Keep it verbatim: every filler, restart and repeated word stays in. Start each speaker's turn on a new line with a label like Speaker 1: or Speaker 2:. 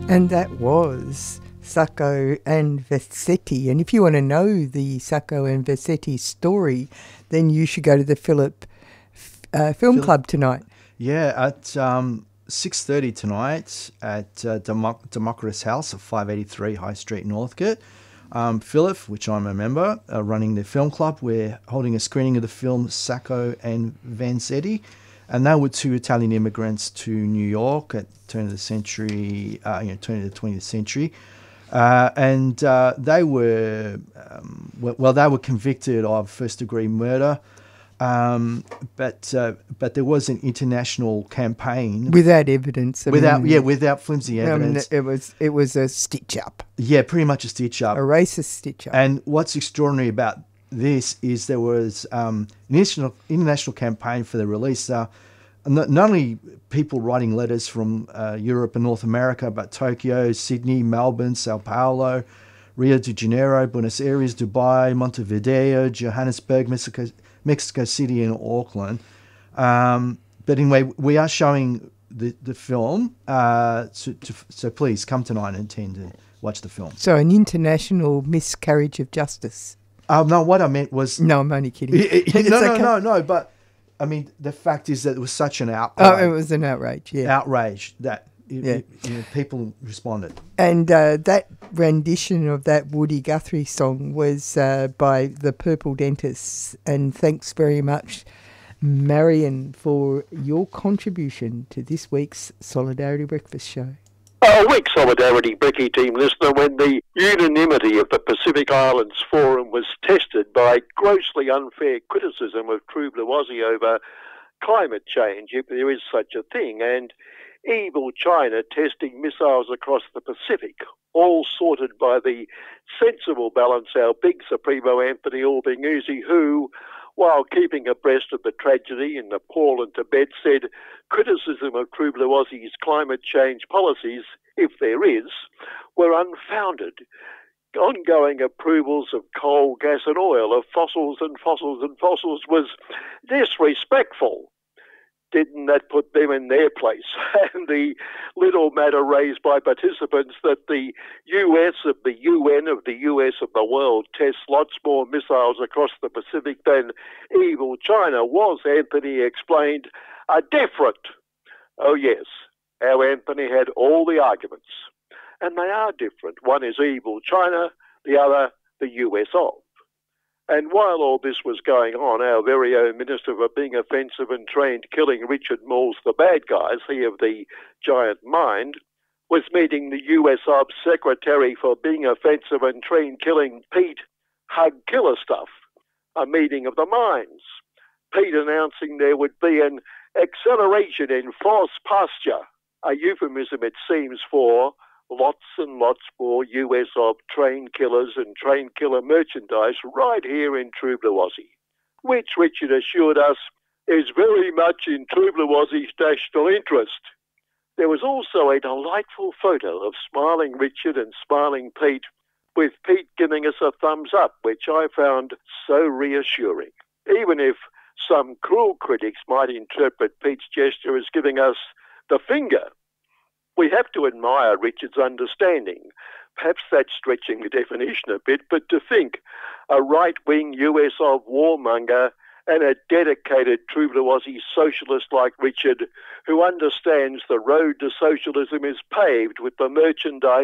Speaker 1: And that was Sacco and Vanzetti. And if you want to know the Sacco and Vanzetti story, then you should go to the Phillip uh, Film Phillip, Club tonight.
Speaker 2: Yeah, at um, six thirty tonight at uh, Demo- Democritus House at five eighty-three High Street, Northcote. Um, Phillip, which I'm a member, uh, running the film club. We're holding a screening of the film Sacco and Vanzetti. And they were two Italian immigrants to New York at the turn of the century, uh, you know, turn of the twentieth century. Uh, and uh, they were, um, well, they were convicted of first-degree murder. Um, but uh, but there was an international campaign
Speaker 1: without evidence. I
Speaker 2: without
Speaker 1: mean,
Speaker 2: yeah, without flimsy evidence.
Speaker 1: I mean, it was it was a stitch up.
Speaker 2: Yeah, pretty much a stitch up.
Speaker 1: A racist stitch up.
Speaker 2: And what's extraordinary about this is there was um, an international, international campaign for the release. Uh, not, not only people writing letters from uh, Europe and North America, but Tokyo, Sydney, Melbourne, Sao Paulo, Rio de Janeiro, Buenos Aires, Dubai, Montevideo, Johannesburg, Mexico, Mexico City, and Auckland. Um, but anyway, we are showing the, the film, uh, so, to, so please come tonight and attend to watch the film.
Speaker 1: So an international miscarriage of justice.
Speaker 2: Um, no, what I meant was...
Speaker 1: No, I'm only kidding.
Speaker 2: no, no, okay. no, no, but, I mean, the fact is that it was such an outrage.
Speaker 1: Oh, it was an outrage, yeah.
Speaker 2: Outrage that it,
Speaker 1: yeah.
Speaker 2: it, you know, people responded.
Speaker 1: And uh, that rendition of that Woody Guthrie song was uh, by the Purple Dentists. And thanks very much, Marion, for your contribution to this week's Solidarity Breakfast Show.
Speaker 3: A weak Solidarity Brekkie team listener when the unanimity of the Pacific Islands Forum was tested by grossly unfair criticism of True Blue Aussie over climate change, if there is such a thing, and evil China testing missiles across the Pacific, all sorted by the sensible balance our big Supremo Anthony Albanese, who, while keeping abreast of the tragedy in Nepal and Tibet, said criticism of True Blue Aussie's climate change policies, if there is, were unfounded. Ongoing approvals of coal, gas and oil, of fossils and fossils and fossils was disrespectful. Didn't that put them in their place? And the little matter raised by participants that the U S of the U N of the U S of the world tests lots more missiles across the Pacific than evil China was, Anthony explained, are different. Oh yes, our Anthony had all the arguments. And they are different. One is evil China, the other the U S of. And while all this was going on, our very own Minister for Being Offensive and Trained Killing, Richard Mauls, the bad guys, he of the giant mind, was meeting the U S of Secretary for Being Offensive and Trained Killing, Pete Hug Killer Stuff, a meeting of the minds. Pete announcing there would be an acceleration in force posture, a euphemism it seems for lots and lots more U S of trained killers and trained killer merchandise right here in True Blue Aussie, which Richard assured us is very much in True Blue Aussie's national interest. There was also a delightful photo of smiling Richard and smiling Pete, with Pete giving us a thumbs up, which I found so reassuring. Even if some cruel critics might interpret Pete's gesture as giving us the finger, we have to admire Richard's understanding. Perhaps that's stretching the definition a bit, but to think a right-wing U S of warmonger and a dedicated True Blue Aussie socialist like Richard, who understands the road to socialism is paved with the merchandise